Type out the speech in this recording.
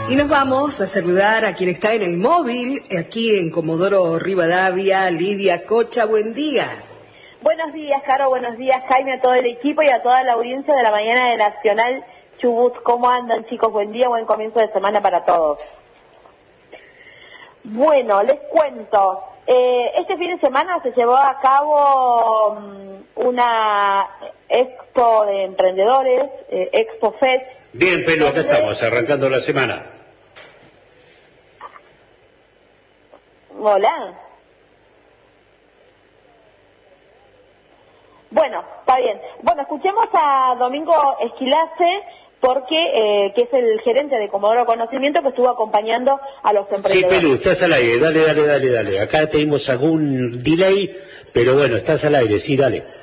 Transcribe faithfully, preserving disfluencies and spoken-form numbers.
Y nos vamos a saludar a quien está en el móvil, aquí en Comodoro Rivadavia, Lidia Cocha, buen día. Buenos días, Caro, buenos días, Jaime, a todo el equipo y a toda la audiencia de la mañana de Nacional Chubut. ¿Cómo andan, chicos? Buen día, buen comienzo de semana para todos. Bueno, les cuento, eh, este fin de semana se llevó a cabo um, una expo de emprendedores, eh, Expo Fest. Bien, Pelu, acá estamos, arrancando la semana. Hola. Bueno, está bien. Bueno, escuchemos a Domingo Esquilace, porque eh, que es el gerente de Comodoro Conocimiento, que estuvo acompañando a los emprendedores. Sí, Pelu, estás al aire, dale, dale, dale, dale. Acá tenemos algún delay, pero bueno, estás al aire, sí, dale.